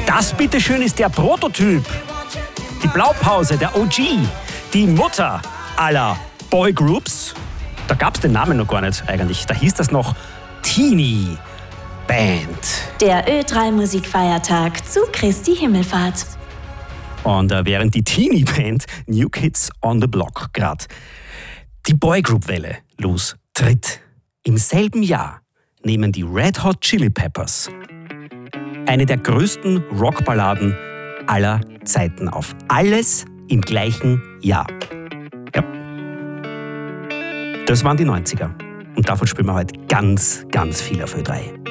Das bitteschön ist der Prototyp. Die Blaupause, der OG, die Mutter aller Boygroups. Da gab es den Namen noch gar nicht eigentlich. Da hieß das noch Teenie Band. Der Ö3 Musikfeiertag zu Christi Himmelfahrt. Und während die Teenie Band New Kids on the Block gerade die Boygroup-Welle lostritt, im selben Jahr nehmen die Red Hot Chili Peppers eine der größten Rockballaden aller Zeiten auf. Alles im gleichen Jahr. Ja. Das waren die 90er. Und davon spielen wir heute ganz, ganz viel auf Ö3.